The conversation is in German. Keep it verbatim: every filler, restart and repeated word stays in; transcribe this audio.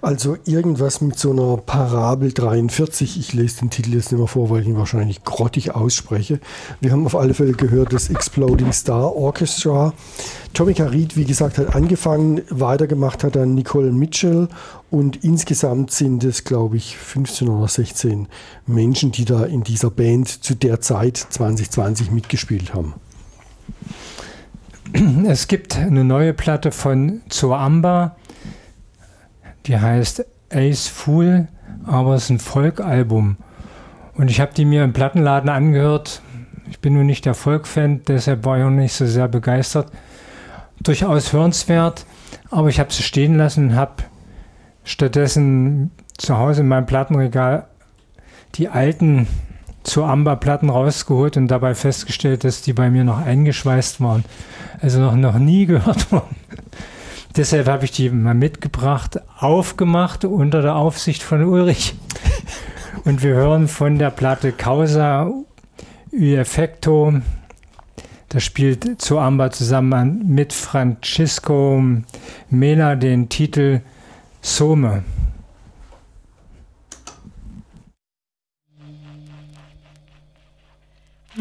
Also irgendwas mit so einer Parabel dreiundvierzig. Ich lese den Titel jetzt nicht mehr vor, weil ich ihn wahrscheinlich grottig ausspreche. Wir haben auf alle Fälle gehört, das Exploding Star Orchestra. Tomica Reed, wie gesagt, hat angefangen, weitergemacht hat dann Nicole Mitchell und insgesamt sind es, glaube ich, fünfzehn oder sechzehn Menschen, die da in dieser Band zu der Zeit zwanzig zwanzig mitgespielt haben. Es gibt eine neue Platte von Zoamba. Die heißt Ace Fool, aber es ist ein Folk-Album. Und ich habe die mir im Plattenladen angehört. Ich bin nun nicht der Folk-Fan, deshalb war ich auch nicht so sehr begeistert. Durchaus hörenswert, aber ich habe sie stehen lassen und habe stattdessen zu Hause in meinem Plattenregal die alten Zoamba-Platten rausgeholt und dabei festgestellt, dass die bei mir noch eingeschweißt waren. Also noch, noch nie gehört worden. Deshalb habe ich die mal mitgebracht, aufgemacht unter der Aufsicht von Ulrich. Und wir hören von der Platte Causa y Effecto. Da spielt Zoamba zusammen mit Francisco Mena den Titel Some.